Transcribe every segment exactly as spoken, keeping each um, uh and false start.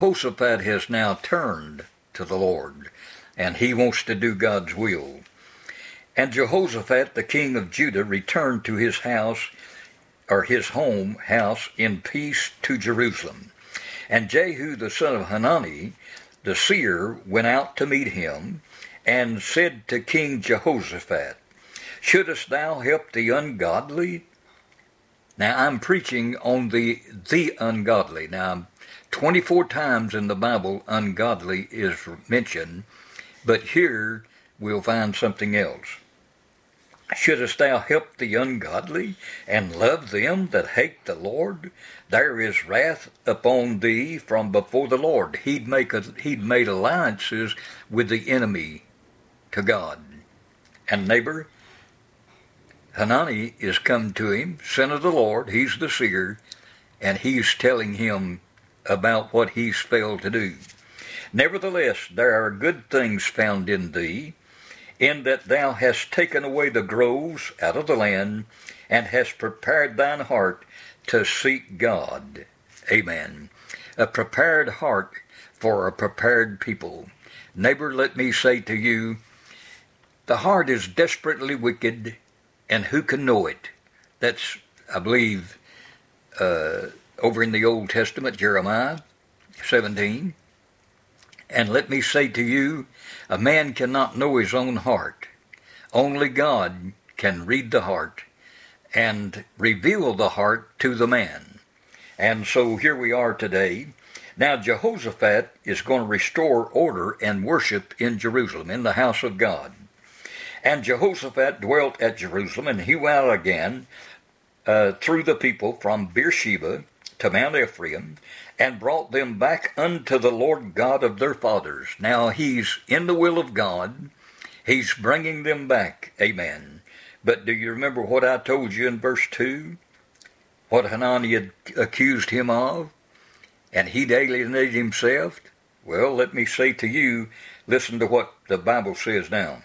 Jehoshaphat has now turned to the Lord, and he wants to do God's will. And Jehoshaphat, the king of Judah, returned to his house, or his home house, in peace to Jerusalem. And Jehu the son of Hanani, the seer, went out to meet him, and said to King Jehoshaphat, Shouldest thou help the ungodly? Now I'm preaching on the the ungodly. Now twenty-four times in the Bible ungodly is mentioned, but here we'll find something else. Shouldest thou help the ungodly, and love them that hate the Lord? There is wrath upon thee from before the Lord. He'd make a, he'd made alliances with the enemy to God. And neighbor, Hanani is come to him, son of the Lord, he's the seer, and he's telling him about what he's failed to do. Nevertheless, there are good things found in thee, in that thou hast taken away the groves out of the land, and hast prepared thine heart to seek God. Amen. A prepared heart for a prepared people. Neighbor, let me say to you, the heart is desperately wicked, and who can know it? That's, I believe, uh, over in the Old Testament, Jeremiah seventeen. And let me say to you, a man cannot know his own heart. Only God can read the heart and reveal the heart to the man. And so here we are today. Now Jehoshaphat is going to restore order and worship in Jerusalem, in the house of God. And Jehoshaphat dwelt at Jerusalem, and he went out again uh, through the people from Beersheba to Mount Ephraim, and brought them back unto the Lord God of their fathers. Now he's in the will of God. He's bringing them back. Amen. But do you remember what I told you in verse two? What Hanani had accused him of? And he'd alienated himself? Well, let me say to you, listen to what the Bible says now.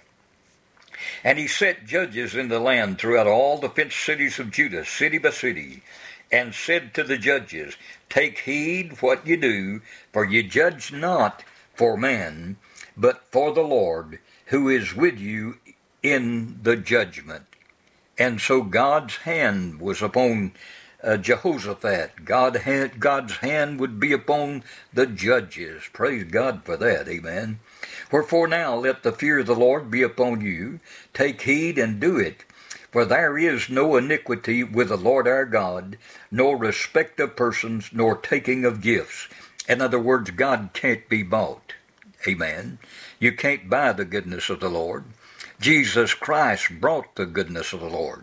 And he set judges in the land throughout all the fenced cities of Judah, city by city, and said to the judges, Take heed what ye do, for ye judge not for man, but for the Lord, who is with you in the judgment. And so God's hand was upon uh, Jehoshaphat. God had, God's hand would be upon the judges. Praise God for that, amen. Wherefore now let the fear of the Lord be upon you. Take heed and do it. For there is no iniquity with the Lord our God, nor respect of persons, nor taking of gifts. In other words, God can't be bought. Amen. You can't buy the goodness of the Lord. Jesus Christ brought the goodness of the Lord.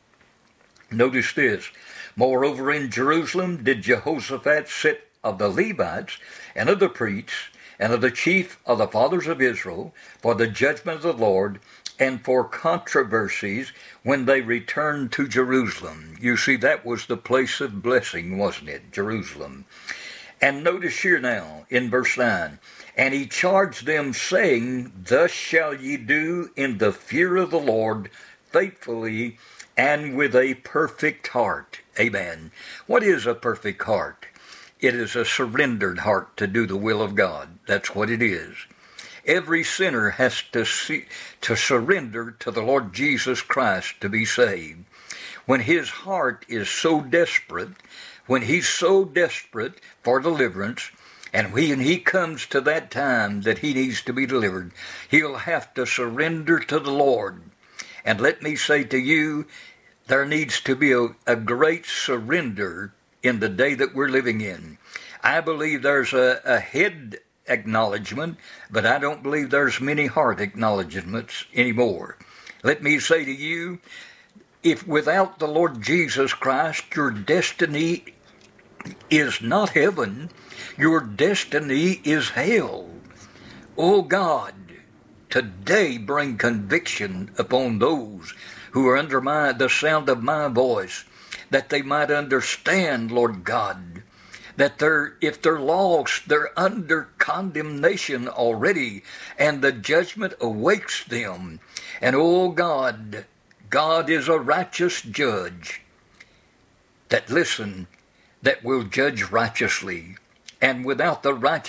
Notice this. Moreover, in Jerusalem did Jehoshaphat sit of the Levites and of the priests and of the chief of the fathers of Israel for the judgment of the Lord, and for controversies when they returned to Jerusalem. You see, that was the place of blessing, wasn't it? Jerusalem. And notice here now, in verse nine, And he charged them, saying, Thus shall ye do in the fear of the Lord, faithfully, and with a perfect heart. Amen. What is a perfect heart? It is a surrendered heart to do the will of God. That's what it is. Every sinner has to see, to surrender to the Lord Jesus Christ to be saved. When his heart is so desperate, when he's so desperate for deliverance, and when he comes to that time that he needs to be delivered, he'll have to surrender to the Lord. And let me say to you, there needs to be a, a great surrender in the day that we're living in. I believe there's a, a head acknowledgement, but I don't believe there's many heart acknowledgments anymore. Let me say to you, if without the Lord Jesus Christ, your destiny is not heaven, your destiny is hell. Oh God, today bring conviction upon those who are under my, the sound of my voice, that they might understand, Lord God, that they're, if they're lost, they're under condemnation already, and the judgment awaits them. And oh God, God is a righteous judge that, listen, that will judge righteously. and without the righteousness